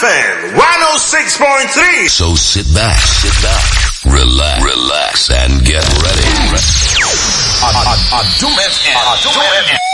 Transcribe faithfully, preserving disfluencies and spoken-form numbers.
F M one oh six point three. So sit back, sit back, relax, relax, and get ready. Adum F M.